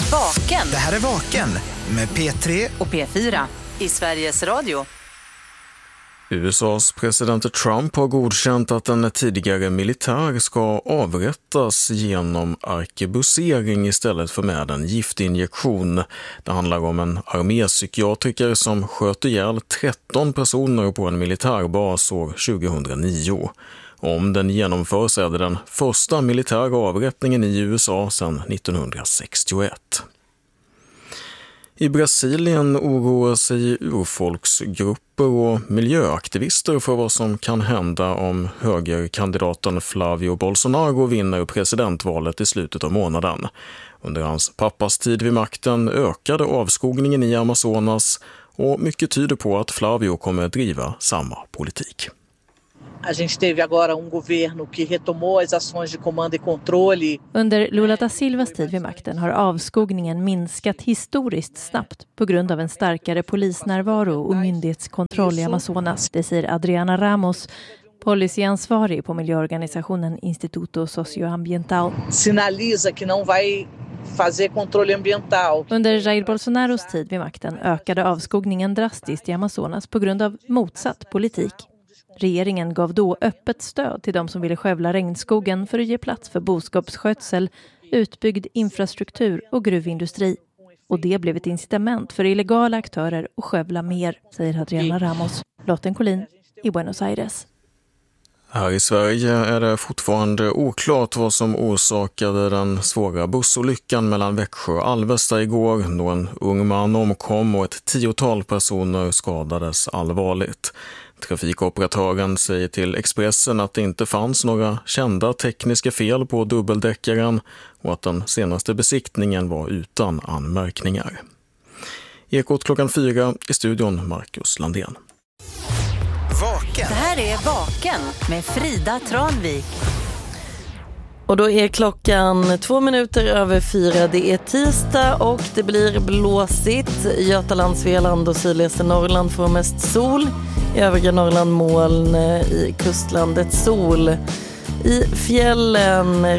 Vaken. Det här är Vaken med P3 och P4 i Sveriges Radio. USAs president Trump har godkänt att en tidigare militär ska avrättas genom arkebusering istället för med en giftinjektion. Det handlar om en armépsykiatriker som sköt ihjäl 13 personer på en militärbas år 2009. Om den genomförs är det den första militära avrättningen i USA sedan 1961. I Brasilien oroar sig urfolksgrupper och miljöaktivister för vad som kan hända om högerkandidaten Flavio Bolsonaro vinner presidentvalet i slutet av månaden. Under hans pappas tid vid makten ökade avskogningen i Amazonas och mycket tyder på att Flavio kommer att driva samma politik. A gente teve agora governo que retomou as ações de comando e controle. Under Lula da Silvas tid vid makten har avskogningen minskat historiskt snabbt på grund av en starkare polisnärvaro och myndighetskontroll i Amazonas. Det säger Adriana Ramos, policyansvarig på miljöorganisationen Instituto Socioambiental. Sinaliza que não vai fazer controle ambiental. Under Jair Bolsonaros tid vid makten ökade avskogningen drastiskt i Amazonas på grund av motsatt politik. Regeringen gav då öppet stöd till de som ville skövla regnskogen för att ge plats för boskapsskötsel, utbyggd infrastruktur och gruvindustri. Och det blev ett incitament för illegala aktörer att skövla mer, säger Adriana Ramos. Lotten Collin i Buenos Aires. Här i Sverige är det fortfarande oklart vad som orsakade den svåra bussolyckan mellan Växjö och Alvesta igår, då en ung man omkom och ett 10-tal personer skadades allvarligt. Trafikoperatören säger till Expressen att det inte fanns några kända tekniska fel på dubbeldäckaren och att den senaste besiktningen var utan anmärkningar. Ekot 4 i studion Marcus Landén. Vaken. Det här är Vaken med Frida Tranvik. Och då är klockan 4:02. Det är tisdag och det blir blåsigt. Götaland, Svealand och sydligaste Norrland får mest sol. I övriga Norrland moln, i kustlandet sol. I fjällen